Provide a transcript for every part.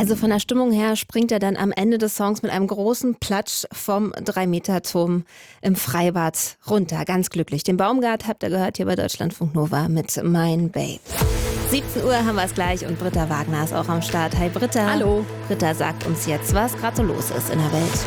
Also von der Stimmung her springt er dann am Ende des Songs mit einem großen Platsch vom 3-Meter-Turm im Freibad runter. Ganz glücklich. Den Baumgart habt ihr gehört hier bei Deutschlandfunk Nova mit Mein Babe. 17 Uhr haben wir es gleich und Britta Wagner ist auch am Start. Hi Britta. Hallo. Britta sagt uns jetzt, was gerade so los ist in der Welt.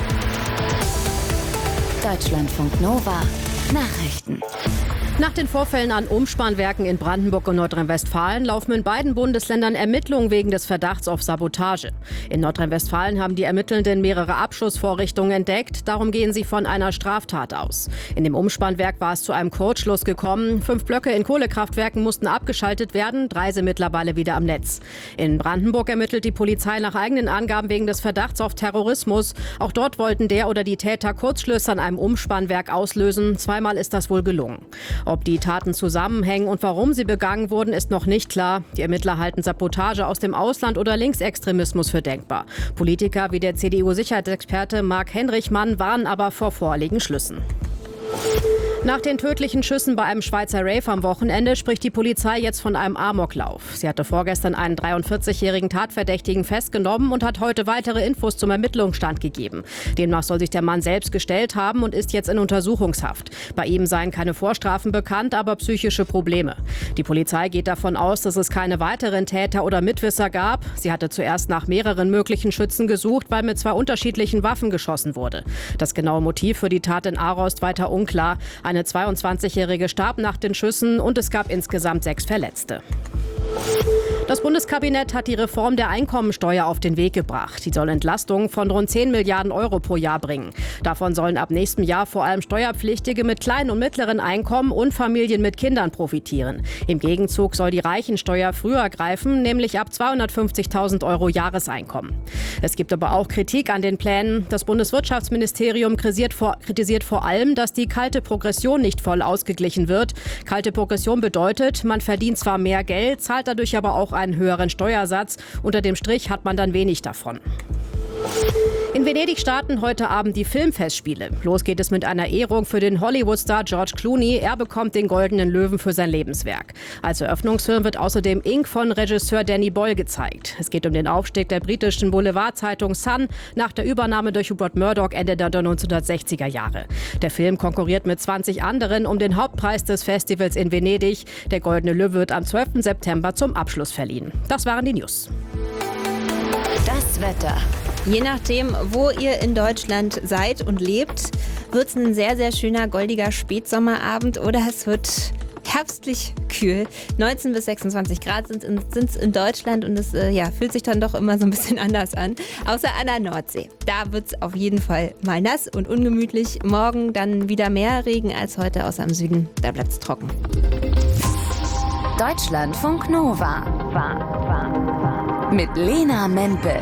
Deutschlandfunk Nova Nachrichten. Nach den Vorfällen an Umspannwerken in Brandenburg und Nordrhein-Westfalen laufen in beiden Bundesländern Ermittlungen wegen des Verdachts auf Sabotage. In Nordrhein-Westfalen haben die Ermittelnden mehrere Abschussvorrichtungen entdeckt. Darum gehen sie von einer Straftat aus. In dem Umspannwerk war es zu einem Kurzschluss gekommen. 5 Blöcke in Kohlekraftwerken mussten abgeschaltet werden. 3 sind mittlerweile wieder am Netz. In Brandenburg ermittelt die Polizei nach eigenen Angaben wegen des Verdachts auf Terrorismus. Auch dort wollten der oder die Täter Kurzschlüsse an einem Umspannwerk auslösen. Zweimal ist das wohl gelungen. Ob die Taten zusammenhängen und warum sie begangen wurden, ist noch nicht klar. Die Ermittler halten Sabotage aus dem Ausland oder Linksextremismus für denkbar. Politiker wie der CDU-Sicherheitsexperte Marc Henrichmann warnen aber vor vorherigen Schlüssen. Nach den tödlichen Schüssen bei einem Schweizer Rave am Wochenende spricht die Polizei jetzt von einem Amoklauf. Sie hatte vorgestern einen 43-jährigen Tatverdächtigen festgenommen und hat heute weitere Infos zum Ermittlungsstand gegeben. Demnach soll sich der Mann selbst gestellt haben und ist jetzt in Untersuchungshaft. Bei ihm seien keine Vorstrafen bekannt, aber psychische Probleme. Die Polizei geht davon aus, dass es keine weiteren Täter oder Mitwisser gab. Sie hatte zuerst nach mehreren möglichen Schützen gesucht, weil mit 2 unterschiedlichen Waffen geschossen wurde. Das genaue Motiv für die Tat in Aarau ist weiter unklar. Eine 22-Jährige starb nach den Schüssen und es gab insgesamt 6 Verletzte. Das Bundeskabinett hat die Reform der Einkommensteuer auf den Weg gebracht. Die soll Entlastungen von rund 10 Milliarden Euro pro Jahr bringen. Davon sollen ab nächstem Jahr vor allem Steuerpflichtige mit kleinen und mittleren Einkommen und Familien mit Kindern profitieren. Im Gegenzug soll die Reichensteuer früher greifen, nämlich ab 250.000 Euro Jahreseinkommen. Es gibt aber auch Kritik an den Plänen. Das Bundeswirtschaftsministerium kritisiert vor allem, dass die kalte Progression nicht voll ausgeglichen wird. Kalte Progression bedeutet, man verdient zwar mehr Geld, zahlt dadurch aber auch einen höheren Steuersatz. Unter dem Strich hat man dann wenig davon. In Venedig starten heute Abend die Filmfestspiele. Los geht es mit einer Ehrung für den Hollywood-Star George Clooney. Er bekommt den Goldenen Löwen für sein Lebenswerk. Als Eröffnungsfilm wird außerdem Ink von Regisseur Danny Boyle gezeigt. Es geht um den Aufstieg der britischen Boulevardzeitung Sun nach der Übernahme durch Rupert Murdoch Ende der 1960er Jahre. Der Film konkurriert mit 20 anderen um den Hauptpreis des Festivals in Venedig. Der Goldene Löwe wird am 12. September zum Abschluss verliehen. Das waren die News. Das Wetter. Je nachdem, wo ihr in Deutschland seid und lebt, wird es ein sehr, sehr schöner, goldiger Spätsommerabend oder es wird herbstlich kühl. 19 bis 26 Grad sind es in Deutschland und es fühlt sich dann doch immer so ein bisschen anders an. Außer an der Nordsee. Da wird es auf jeden Fall mal nass und ungemütlich. Morgen dann wieder mehr Regen als heute, außer im Süden. Da bleibt es trocken. Deutschlandfunk Nova. Mit Lena Mempel.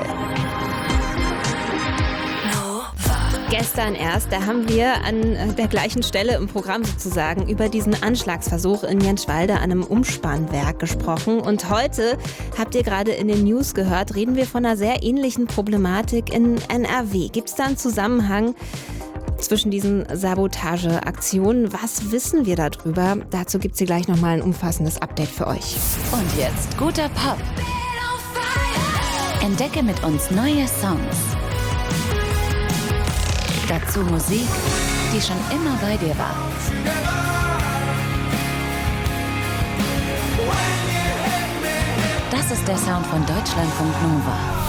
Gestern erst, da haben wir an der gleichen Stelle im Programm sozusagen über diesen Anschlagsversuch in Jenswalde an einem Umspannwerk gesprochen. Und heute, habt ihr gerade in den News gehört, reden wir von einer sehr ähnlichen Problematik in NRW. Gibt es da einen Zusammenhang zwischen diesen Sabotageaktionen? Was wissen wir darüber? Dazu gibt es hier gleich nochmal ein umfassendes Update für euch. Und jetzt guter Pop. Entdecke mit uns neue Songs. Dazu Musik, die schon immer bei dir war. Das ist der Sound von Deutschlandfunk Nova.